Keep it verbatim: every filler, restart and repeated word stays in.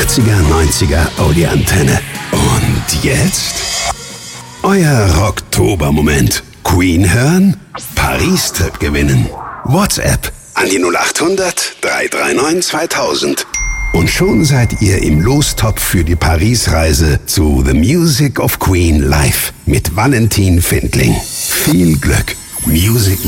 achtziger, neunziger Audi-Antenne. Und jetzt? Euer Rocktober-Moment. Queen hören? Paris-Trip gewinnen. WhatsApp an die null acht hundert, drei drei neun, zweitausend. Und schon seid ihr im Lostopf für die Paris-Reise zu The Music of Queen live mit Valentin Findling. Viel Glück. Music